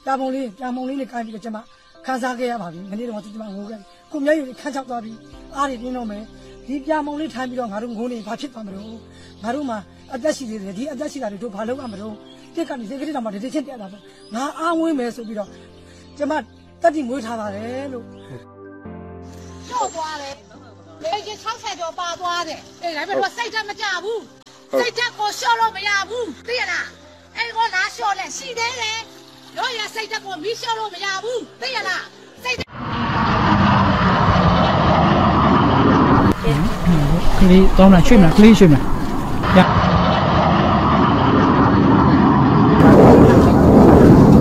ပြာမုံလေးနဲ့ကိုင်းပြီးတော့ကျမခန်းစားခဲ့ရပါပြီမနေ့တော့ကျမငိုခဲ့ကိုမျက်ရည်ခန်းချောက်သွားပြီးအားတွေတင်းတော့မယ်ဒီပြာမုံလေးထိုင်ပြီးတော့ငါတို့ငိုနေဘာဖြစ်သွားမလို့ငါတို့မှာအသက်ရှိသေးတယ်ဒီအသက်ရှိတာတွေတို့ဘာလုပ်ရမလို့တက်ကနေစိတ်ကလေးတော့မှတတိချင်းတက်လာတော့ငါအားဝင်းမယ်ဆိုပြီးတော့ကျမတက်တိမွေးထားပါတယ်လို့ကျော်သွားတယ်လေကြီး60ကျော်ပါသွားတယ်အေးဒါပေမဲ့စိတ်ဓာတ်မကြဘူးစိတ်ဓာတ်ကိုလျှော့လို့မရဘူးသိရလားအဲ့ကိုလာလျှော့လဲရှိသေးတယ်တို့ရစိတ်ဓာတ်ကိုမီးလျှော့လို့မရဘူးသိရလားစိတ်ကလေးတောင်းလာရွှေ့မလားကလေးရွှေ့မလား